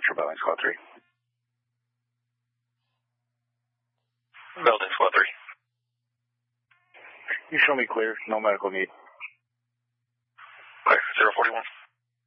for Building Squad 3. Building Squad 3. You show me clear, no medical need. Okay, 041.